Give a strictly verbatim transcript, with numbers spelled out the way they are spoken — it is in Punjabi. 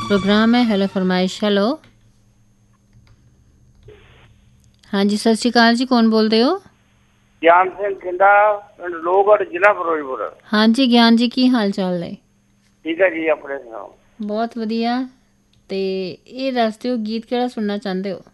प्रोग्राम है हेलो फरमाइश। हेलो, हाँ जी, सत श्री अकाल जी, कौन बोलते हो? ਗਿਆਨ ਸਿੰਘ ਖਿੰਦਾ, ਪਿੰਡ ਲੋਹਗੜ੍ਹ, ਜ਼ਿਲ੍ਹਾ ਫਿਰੋਜ਼ਪੁਰ। हाँ जी ਗਿਆਨ ਜੀ, ਕੀ ਹਾਲ ਚਾਲ ਨੇ? ਠੀਕ ਹੈ ਜੀ, ਆਪਣੇ ਸੁਣਾਓ। ਬਹੁਤ ਵਧੀਆ। ਤੇ ਇਹ ਦੱਸ ਦਿਓ, ਗੀਤ ਕਿਹੜਾ ਸੁਣਨਾ ਚਾਹੁੰਦੇ ਹੋ?